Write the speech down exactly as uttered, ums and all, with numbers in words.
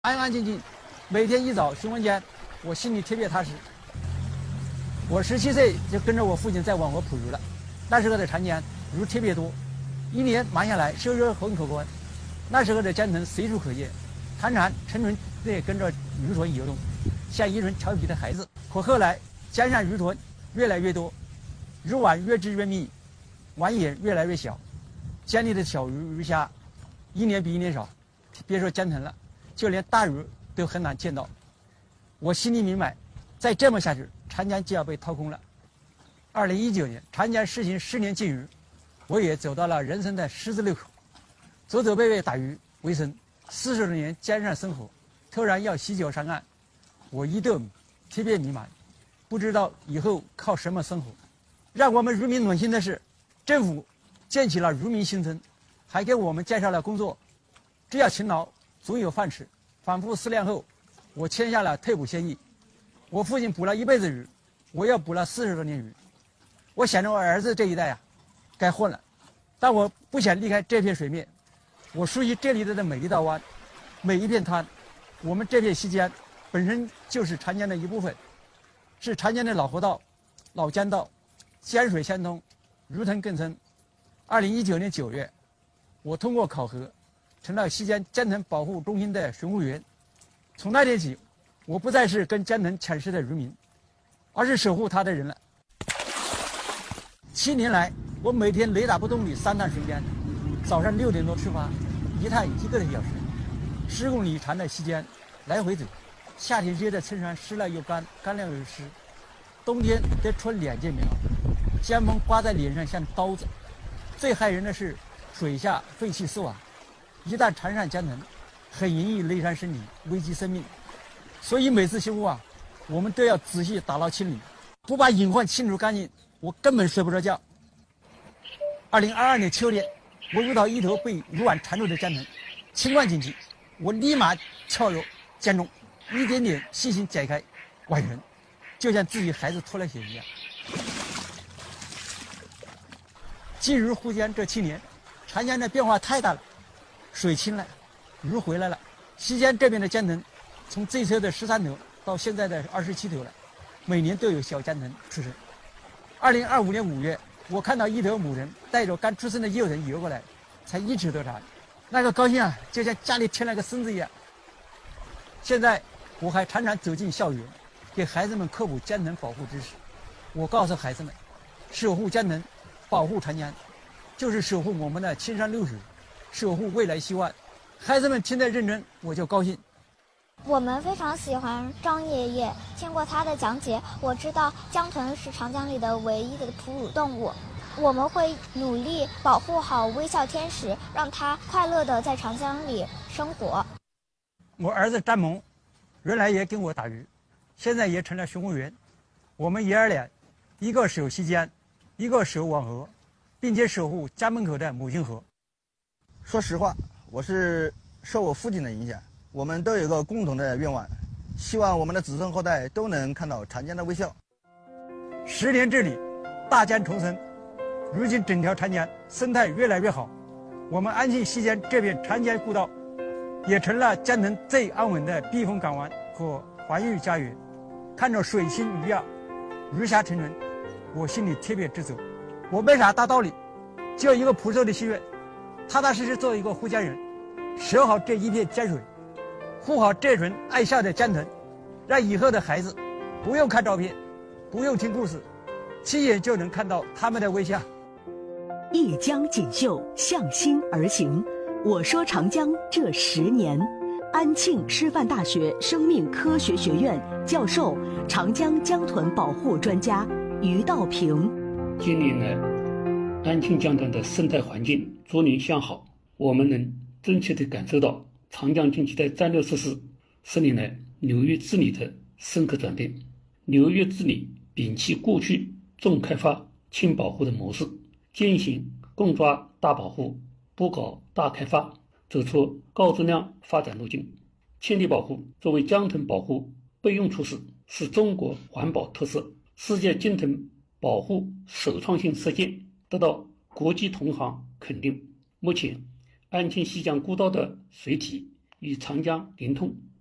安安静静，每天一早巡问间，我心里特别踏实。我十七岁就跟着我父亲在往河捕鱼了，那时候的长江鱼特别多，一年忙下来收入很可观。那时候的江豚随处可见，常常成群地跟着渔船游动，像一群调皮的孩子。可后来江上渔船越来越多，渔网越织越密，网眼越来越小，江里的小鱼鱼虾一年比一年少，别说江豚了，就连大鱼都很难见到。我心里明白，再这么下去，长江就要被掏空了。二零一九年，长江实行十年禁渔，我也走到了人生的十字路口。走走背背打鱼为生，四十多年江上生活，突然要洗脚上岸，我一度特别迷茫，不知道以后靠什么生活。让我们渔民暖心的是，政府建起了渔民新村，还给我们介绍了工作。只要勤劳，总有饭吃。反复思量后，我签下了退捕协议。我父亲捕了一辈子鱼，我又捕了四十多年鱼。我想着我儿子这一代呀、啊，该混了，但我不想离开这片水面。我熟悉这里的每一道湾，每一片滩。我们这片西江本身就是长江的一部分，是长江的老河道、老江道，江水相通，鱼塘更深。二零一九年九月，我通过考核，成了西江江豚保护中心的巡护员。从那天起，我不再是跟江豚抢食的渔民，而是守护它的人了。七年来，我每天雷打不动地三趟巡江，早上六点多出发，一趟一个多小时，十公里长的西江来回走。夏天热的衬衫湿了又干，干了又湿，冬天得穿两件棉袄，江风刮在脸上像刀子。最害人的是水下废气四瓦，一旦缠上江豚，很容易累伤身体，危及生命。所以每次修复啊，我们都要仔细打捞清理，不把隐患清除干净，我根本睡不着觉。二零二二年秋天，我遇到一头被渔网缠住的江豚，情况紧急，我立马跳入江中，一点点细心解开网绳，就像自己孩子脱了血一样。进入沪江这七年，长江的变化太大了，水清了，鱼回来了。西江这边的江豚，从最初的十三头到现在的二十七头了，每年都有小江豚出生。二零二五年五月，我看到一头母人带着刚出生的幼豚游过来，才一尺多长，那个高兴啊，就像家里添了个孙子一样。现在我还常常走进校园，给孩子们科普江豚保护知识。我告诉孩子们，守护江豚，保护长江，就是守护我们的青山绿水，守护未来希望。孩子们听得认真，我就高兴。 我们非常喜欢张爷爷，经过他的讲解，我知道江豚是长江里的唯一的哺乳动物。我们会努力保护好微笑天使，让它快乐地在长江里生活。 我儿子张萌，原来也跟我打鱼，现在也成了巡护员。我们爷儿俩，一个守西江，一个守网河，并且守护家门口的母亲河。 说实话，我是受我父亲的影响，我们都有一个共同的愿望，希望我们的子孙后代都能看到长江的微笑。 十年治理，大江重生，如今整条长江生态越来越好。我们安庆西江这片长江故道，也成了江豚最安稳的避风港湾和繁育家园。看着水清鱼跃，鱼虾成群，我心里特别知足。我没啥大道理，就一个朴素的心愿，踏踏实实做一个沪江人，守好这一片江水，护好这群爱笑的江豚，让以后的孩子不用看照片，不用听故事，亲眼就能看到他们的微笑。 一江锦绣，向心而行。我说长江这十年，安庆师范大学生命科学学院教授、长江江豚保护专家于道平。 近年来，安庆江豚的生态环境逐年向好，我们能真切地感受到长江经济带战略实施十年来流域治理的深刻转变。流域治理摒弃过去重开发轻保护的模式，践行共抓大保护，不搞大开发，走出高质量发展路径。迁地保护作为江豚保护备用措施，是中国环保特色世界鲸豚保护首创性实践，得到国际同行肯定。目前安庆西江故道的水体与长江连通。